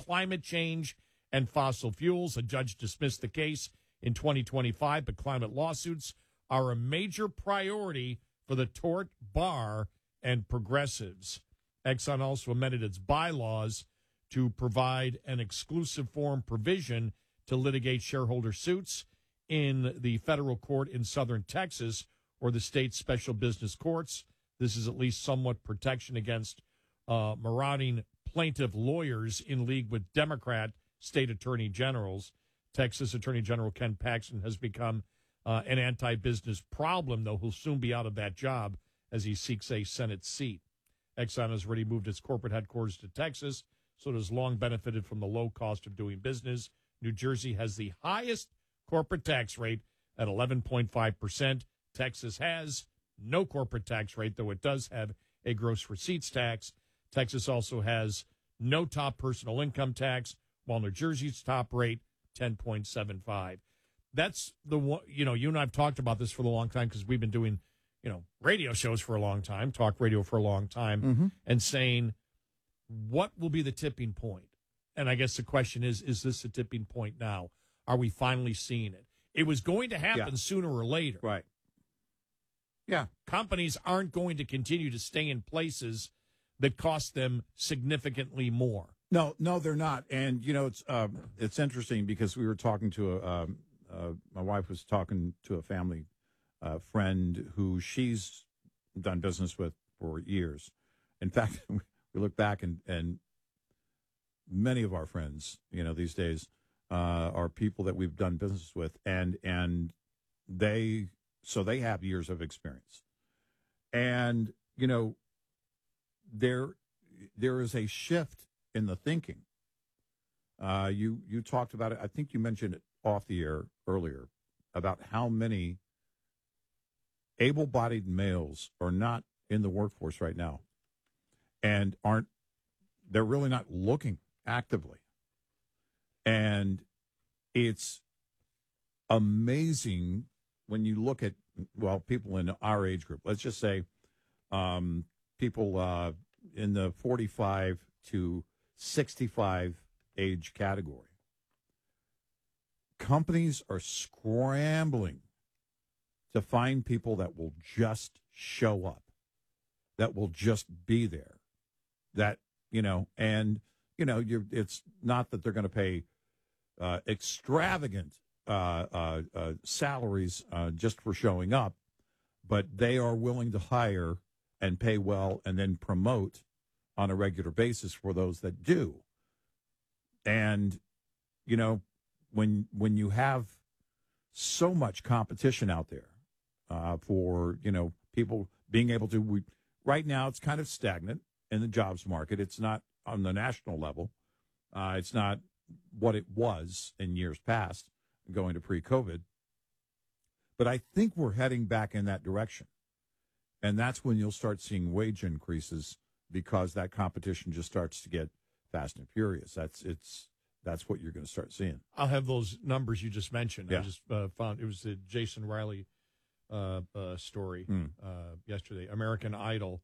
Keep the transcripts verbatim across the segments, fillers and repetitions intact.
climate change and fossil fuels. A judge dismissed the case in twenty twenty-five, but climate lawsuits are a major priority for the tort bar and progressives. Exxon also amended its bylaws to provide an exclusive forum provision to litigate shareholder suits in the federal court in southern Texas or the state's special business courts. This is at least somewhat protection against uh, marauding plaintiff lawyers in league with Democrat state attorney generals. Texas Attorney General Ken Paxton has become uh, an anti-business problem, though he'll soon be out of that job as he seeks a Senate seat. Exxon has already moved its corporate headquarters to Texas, so it has long benefited from the low cost of doing business. New Jersey has the highest corporate tax rate at eleven point five percent. Texas has no corporate tax rate, though it does have a gross receipts tax. Texas also has no top personal income tax, while New Jersey's top rate, ten point seven five. That's the one, you know, you and I have talked about this for a long time because we've been doing, you know, radio shows for a long time, talk radio for a long time, Mm-hmm. and saying, what will be the tipping point? And I guess the question is, is this a tipping point now? Are we finally seeing it? It was going to happen Yeah. sooner or later. Right. Yeah. Companies aren't going to continue to stay in places that cost them significantly more. No, no, they're not. And, you know, it's um, it's interesting because we were talking to a, um, uh, my wife was talking to a family uh, friend who she's done business with for years. In fact, we look back and, and many of our friends, you know, these days uh, are people that we've done business with. And, and they, so they have years of experience. And, you know, there there is a shift in the thinking. Uh, you you talked about it. I think you mentioned it off the air earlier about how many able-bodied males are not in the workforce right now, and aren't. They're really not looking actively, and it's amazing when you look at well people in our age group. Let's just say um, people uh, in the forty-five to sixty-five age category. Companies are scrambling to find people that will just show up, that will just be there, that, you know, and, you know, you're, it's not that they're going to pay uh, extravagant uh, uh, uh, salaries uh, just for showing up, but they are willing to hire and pay well and then promote on a regular basis for those that do. And, you know, when when you have so much competition out there uh, for, you know, people being able to, we, right now it's kind of stagnant in the jobs market. It's not on the national level. Uh, it's not what it was in years past, going to pre-COVID. But I think we're heading back in that direction. And that's when you'll start seeing wage increases because that competition just starts to get fast and furious. That's it's that's what you're going to start seeing. I'll have those numbers you just mentioned. Yeah. I just uh, found it was the Jason Riley uh, uh, story Mm. uh, yesterday. American Idol.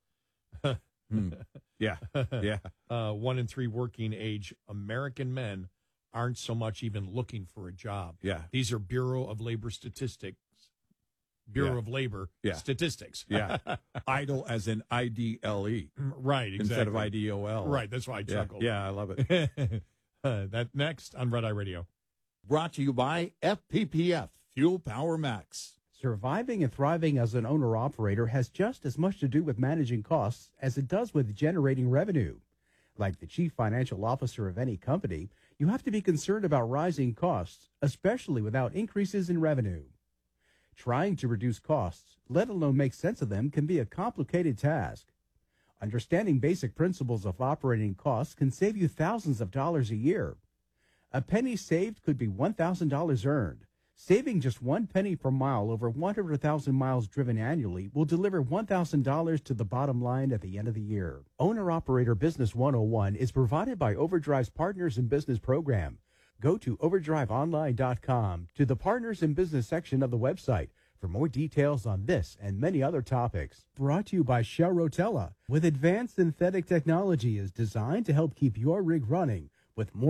mm. Yeah, yeah. Uh, one in three working age American men aren't so much even looking for a job. Yeah. These are Bureau of Labor Statistics. Bureau Yeah. of Labor Yeah. Statistics. Yeah. Idle as in I D L E. Right, exactly. Instead of I D O L. Right, that's why I Yeah, chuckled. yeah, I love it. uh, that next on Red Eye Radio. Brought to you by F P P F, Fuel Power Max. Surviving and thriving as an owner-operator has just as much to do with managing costs as it does with generating revenue. Like the chief financial officer of any company, you have to be concerned about rising costs, especially without increases in revenue. Trying to reduce costs, let alone make sense of them, can be a complicated task. Understanding basic principles of operating costs can save you thousands of dollars a year. A penny saved could be one thousand dollars earned. Saving just one penny per mile over one hundred thousand miles driven annually will deliver one thousand dollars to the bottom line at the end of the year. Owner-Operator Business one oh one is provided by Overdrive's Partners in Business program. Go to overdrive online dot com to the Partners in Business section of the website for more details on this and many other topics. Brought to you by Shell Rotella, with advanced synthetic technology is designed to help keep your rig running with more